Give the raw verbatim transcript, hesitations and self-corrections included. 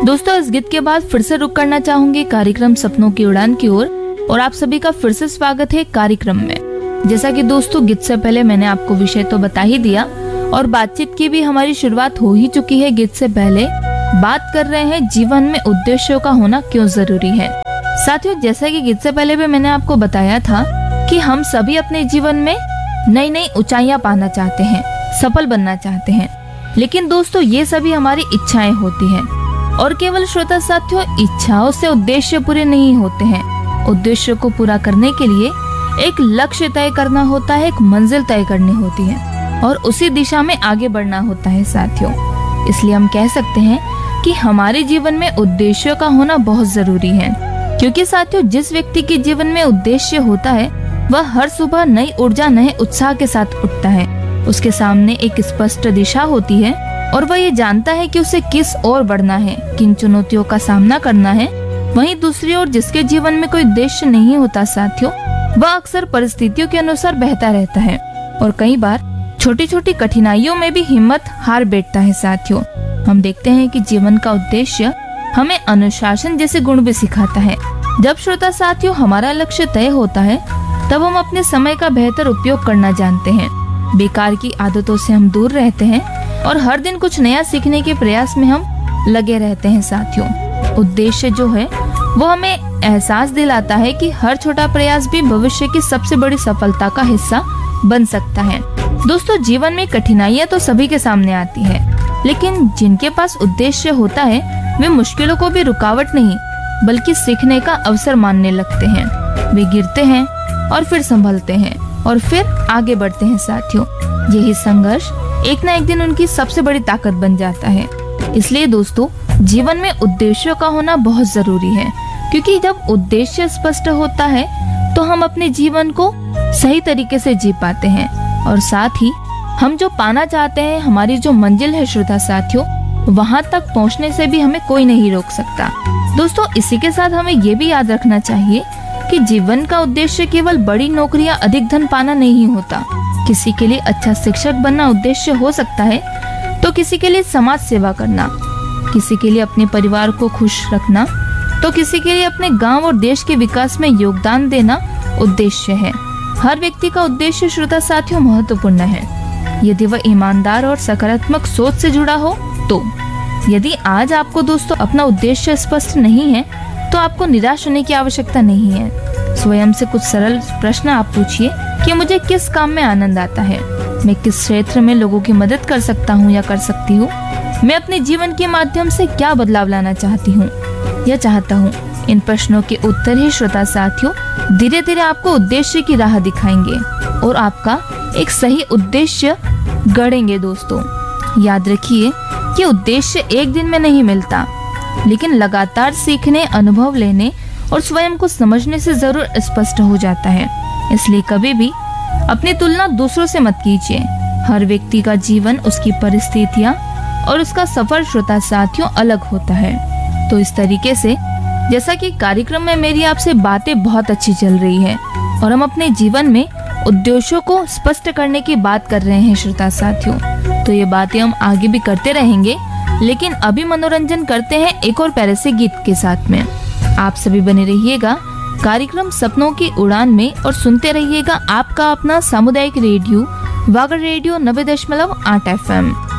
दोस्तों इस गीत के बाद फिर से रुक करना चाहूंगी कार्यक्रम सपनों की उड़ान की ओर और, और आप सभी का फिर से स्वागत है कार्यक्रम में। जैसा कि दोस्तों गीत से पहले मैंने आपको विषय तो बता ही दिया और बातचीत की भी हमारी शुरुआत हो ही चुकी है। गीत से पहले बात कर रहे हैं जीवन में उद्देश्यों का होना क्यों जरूरी है। साथियों जैसा कि गीत से पहले भी मैंने आपको बताया था कि हम सभी अपने जीवन में नई नई ऊंचाइयां पाना चाहते हैं, सफल बनना चाहते हैं, लेकिन दोस्तों ये सभी हमारी इच्छाएं होती हैं और केवल श्रोता साथियों इच्छाओं से उद्देश्य पूरे नहीं होते हैं। उद्देश्य को पूरा करने के लिए एक लक्ष्य तय करना होता है, एक मंजिल तय करनी होती है और उसी दिशा में आगे बढ़ना होता है साथियों। इसलिए हम कह सकते हैं कि हमारे जीवन में उद्देश्य का होना बहुत जरूरी है, क्योंकि साथियों जिस व्यक्ति के जीवन में उद्देश्य होता है वह हर सुबह नई ऊर्जा, नए उत्साह के साथ उठता है। उसके सामने एक स्पष्ट दिशा होती है और वह ये जानता है कि उसे किस ओर बढ़ना है, किन चुनौतियों का सामना करना है। वहीं दूसरी ओर जिसके जीवन में कोई उद्देश्य नहीं होता साथियों, वह अक्सर परिस्थितियों के अनुसार बहता रहता है और कई बार छोटी छोटी कठिनाइयों में भी हिम्मत हार बैठता है साथियों। हम देखते हैं कि जीवन का उद्देश्य हमें अनुशासन जैसे गुण भी सिखाता है। जब श्रोता साथियों हमारा लक्ष्य तय होता है तब हम अपने समय का बेहतर उपयोग करना जानते हैं, बेकार की आदतों से हम दूर रहते हैं और हर दिन कुछ नया सीखने के प्रयास में हम लगे रहते हैं साथियों। उद्देश्य जो है वो हमें एहसास दिलाता है कि हर छोटा प्रयास भी भविष्य की सबसे बड़ी सफलता का हिस्सा बन सकता है। दोस्तों जीवन में कठिनाइयां तो सभी के सामने आती है, लेकिन जिनके पास उद्देश्य होता है वे मुश्किलों को भी रुकावट नहीं बल्कि सीखने का अवसर मानने लगते हैं। वे गिरते हैं और फिर संभलते हैं और फिर आगे बढ़ते हैं साथियों। यही संघर्ष एक ना एक दिन उनकी सबसे बड़ी ताकत बन जाता है। इसलिए दोस्तों जीवन में उद्देश्यों का होना बहुत जरूरी है, क्योंकि जब उद्देश्य स्पष्ट होता है तो हम अपने जीवन को सही तरीके से जी पाते हैं और साथ ही हम जो पाना चाहते हैं, हमारी जो मंजिल है श्रोता साथियों, वहाँ तक पहुँचने से भी हमें कोई नहीं रोक सकता। दोस्तों इसी के साथ हमें ये भी याद रखना चाहिए कि जीवन का उद्देश्य केवल बड़ी नौकरी या अधिक धन पाना नहीं होता। किसी के लिए अच्छा शिक्षक बनना उद्देश्य हो सकता है, तो किसी के लिए समाज सेवा करना, किसी के लिए अपने परिवार को खुश रखना, तो किसी के लिए अपने गांव और देश के विकास में योगदान देना उद्देश्य है। हर व्यक्ति का उद्देश्य श्रोता साथियों महत्वपूर्ण है, यदि वह ईमानदार और सकारात्मक सोच से जुड़ा हो तो। यदि आज आपको दोस्तों अपना उद्देश्य स्पष्ट नहीं है तो आपको निराश होने की आवश्यकता नहीं है। स्वयं से कुछ सरल प्रश्न आप पूछिए कि मुझे किस काम में आनंद आता है, मैं किस क्षेत्र में लोगों की मदद कर सकता हूँ या कर सकती हूँ, मैं अपने जीवन के माध्यम से क्या बदलाव लाना चाहती हूँ या चाहता हूँ। इन प्रश्नों के उत्तर ही श्रोता साथियों धीरे धीरे आपको उद्देश्य की राह दिखाएंगे और आपका एक सही उद्देश्य गढ़ेंगे। दोस्तों याद रखिए कि उद्देश्य एक दिन में नहीं मिलता, लेकिन लगातार सीखने, अनुभव लेने और स्वयं को समझने से जरूर स्पष्ट हो जाता है। इसलिए कभी भी अपनी तुलना दूसरों से मत कीजिए। हर व्यक्ति का जीवन, उसकी परिस्थितियां और उसका सफर श्रोता साथियों अलग होता है। तो इस तरीके से जैसा कि कार्यक्रम में मेरी आपसे बातें बहुत अच्छी चल रही है और हम अपने जीवन में उद्देश्यों को स्पष्ट करने की बात कर रहे हैं श्रोता साथियों, तो ये बातें हम आगे भी करते रहेंगे, लेकिन अभी मनोरंजन करते हैं एक और प्यारे से गीत के साथ में। आप सभी बने रहिएगा कार्यक्रम सपनों की उड़ान में और सुनते रहिएगा आपका अपना सामुदायिक रेडियो वागड़ रेडियो नब्बे दशमलव आठ एफ एम।